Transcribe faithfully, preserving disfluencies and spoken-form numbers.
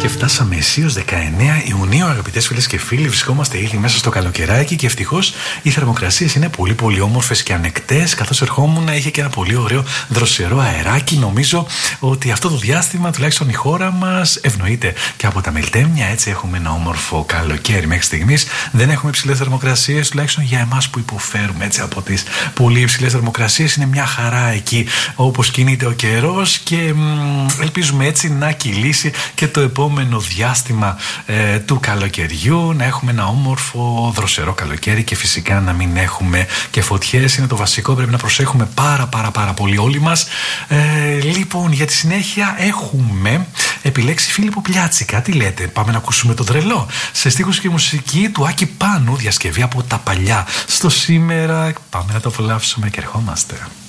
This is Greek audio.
Και φτάσαμε αισίως δεκαεννέα Ιουνίου, αγαπητές φίλες και φίλοι. Βρισκόμαστε ήδη μέσα στο καλοκαιράκι και ευτυχώς οι θερμοκρασίες είναι πολύ πολύ όμορφες και ανεκτές. Καθώς ερχόμουν, είχε και ένα πολύ ωραίο δροσερό αεράκι. Νομίζω ότι αυτό το διάστημα, τουλάχιστον η χώρα μας, ευνοείται και από τα Μελτέμνια. Έτσι έχουμε ένα όμορφο καλοκαίρι μέχρι στιγμής. Δεν έχουμε υψηλές θερμοκρασίες, τουλάχιστον για εμάς που υποφέρουμε έτσι από τις πολύ υψηλές θερμοκρασίες. Είναι μια χαρά εκεί όπως κινείται ο καιρός και μ, ελπίζουμε έτσι να κυλήσει και το επόμενο διάστημα ε, του καλοκαιριού, να έχουμε ένα όμορφο δροσερό καλοκαίρι και φυσικά να μην έχουμε και φωτιές. Είναι το βασικό, πρέπει να προσέχουμε πάρα πάρα πάρα πολύ όλοι μας. Ε, λοιπόν, για τη συνέχεια έχουμε επιλέξει Φίλιππο Πλιάτσικα. Τι λέτε, πάμε να ακούσουμε τον Τρελό σε στίχους και μουσική του Άκη Πάνου, διασκευή από τα παλιά στο σήμερα. Πάμε να το απολαύσουμε και ερχόμαστε.